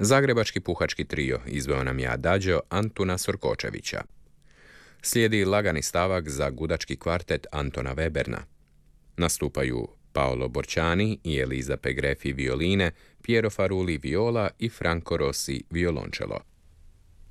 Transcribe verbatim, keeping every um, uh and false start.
Zagrebački puhački trio izveo nam je adagio Antuna Sorkočevića. Slijedi lagani stavak za gudački kvartet Antona Weberna. Nastupaju Paolo Borciani i Elisa Pegrefi violine, Piero Faruli viola i Franco Rossi violončelo.